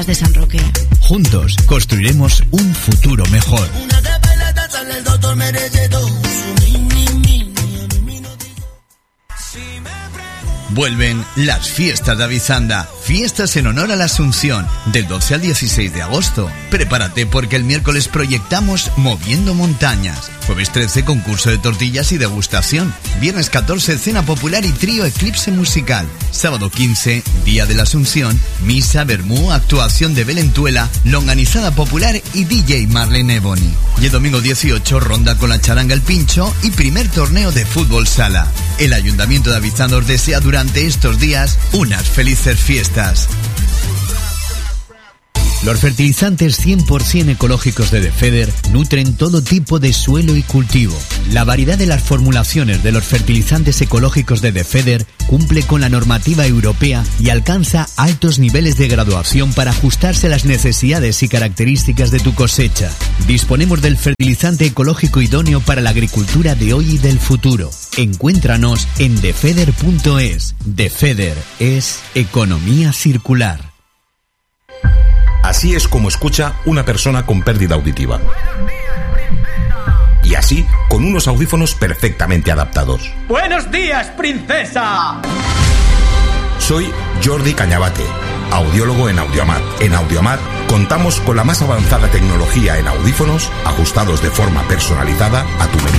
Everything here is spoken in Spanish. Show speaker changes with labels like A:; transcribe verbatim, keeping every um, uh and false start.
A: de San Roque.
B: Juntos construiremos un futuro mejor. Vuelven las fiestas de Avizanda, fiestas en honor a la Asunción, del doce al dieciséis de agosto. Prepárate porque el miércoles proyectamos Moviendo Montañas. Jueves trece, concurso de tortillas y degustación. Viernes catorce, cena popular y trío Eclipse musical. Sábado quince, Día de la Asunción, misa, vermú, actuación de Belentuela, longanizada popular y D J Marlene Ebony. Y el domingo dieciocho, ronda con la charanga El Pincho y primer torneo de fútbol sala. El Ayuntamiento de Avizanda os desea durante estos días unas felices fiestas. Los fertilizantes cien por ciento ecológicos de Defeder nutren todo tipo de suelo y cultivo. La variedad de las formulaciones de los fertilizantes ecológicos de Defeder cumple con la normativa europea y alcanza altos niveles de graduación para ajustarse a las necesidades y características de tu cosecha. Disponemos del fertilizante ecológico idóneo para la agricultura de hoy y del futuro. Encuéntranos en defeder punto es. Defeder es economía circular.
C: Así es como escucha una persona con pérdida auditiva. Y así, con unos audífonos perfectamente adaptados.
D: ¡Buenos días, princesa!
C: Soy Jordi Cañabate, audiólogo en Audiomat. En Audiomat contamos con la más avanzada tecnología en audífonos ajustados de forma personalizada a tu medida.